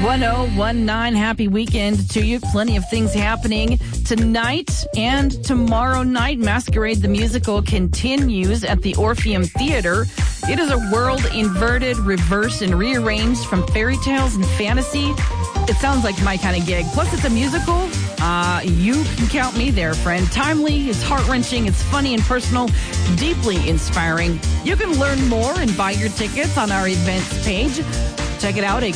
1019. Happy weekend to you. Plenty of things happening tonight and tomorrow night. Masquerade the Musical continues at the Orpheum Theater. It is a world inverted, reversed, and rearranged from fairy tales and fantasy. It sounds like my kind of gig. Plus, it's a musical. You can count me there, friend. Timely, it's heart-wrenching, it's funny and personal, deeply inspiring. You can learn more and buy your tickets on our events page. Check it out at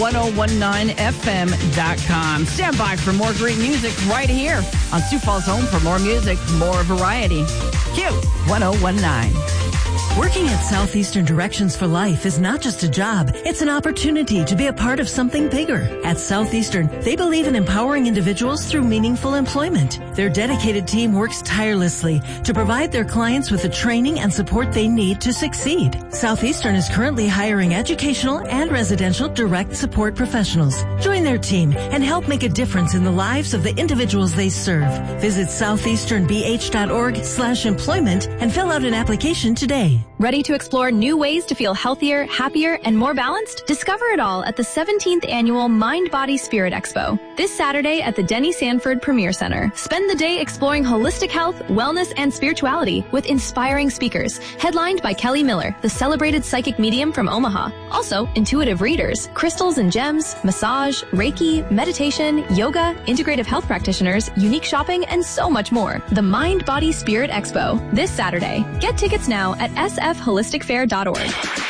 Q1019FM.com. Stand by for more great music right here on Sioux Falls Home for more music, more variety. Q1019. Working at Southeastern Directions for Life is not just a job, it's an opportunity to be a part of something bigger. At Southeastern, they believe in empowering individuals through meaningful employment. Their dedicated team works tirelessly to provide their clients with the training and support they need to succeed. Southeastern is currently hiring educational and residential direct support professionals. Join their team and help make a difference in the lives of the individuals they serve. Visit southeasternbh.org/employment and fill out an application today. Ready to explore new ways to feel healthier, happier, and more balanced? Discover it all at the 17th Annual Mind, Body, Spirit Expo. This Saturday at the Denny Sanford Premier Center. Spend the day exploring holistic health, wellness, and spirituality with inspiring speakers, headlined by Kelly Miller, the celebrated psychic medium from Omaha. Also, intuitive readers, crystals and gems, massage, Reiki, meditation, yoga, integrative health practitioners, unique shopping, and so much more. The Mind, Body, Spirit Expo. This Saturday. Get tickets now at sfholisticfair.org.